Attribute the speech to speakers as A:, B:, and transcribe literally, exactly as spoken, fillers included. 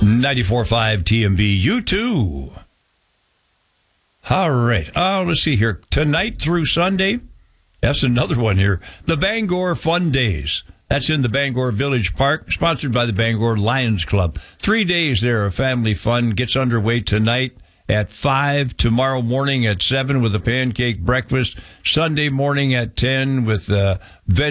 A: ninety-four point five T M V, you too. All right. Uh, let's see here. Tonight through Sunday, that's another one here. The Bangor Fun Days. That's in the Bangor Village Park, sponsored by the Bangor Lions Club. Three days there of family fun gets underway tonight at five, tomorrow morning at seven with a pancake breakfast, Sunday morning at ten with uh, veg